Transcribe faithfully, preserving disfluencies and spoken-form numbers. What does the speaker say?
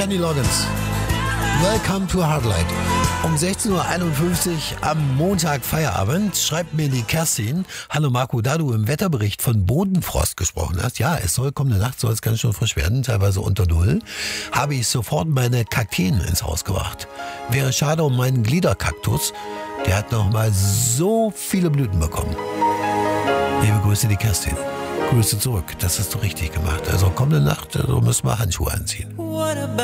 Kenny Loggins. Welcome to Hardlight. Um sechzehn Uhr einundfünfzig am Montag Feierabend schreibt mir die Kerstin: Hallo Marco, da du im Wetterbericht von Bodenfrost gesprochen hast, ja, es soll kommende Nacht soll es ganz schön frisch werden, teilweise unter Null, habe ich sofort meine Kakteen ins Haus gebracht. Wäre schade um meinen Gliederkaktus, der hat noch mal so viele Blüten bekommen. Liebe Grüße, die Kerstin. Grüße zurück, das hast du richtig gemacht. Also kommende Nacht, also müssen wir Handschuhe anziehen.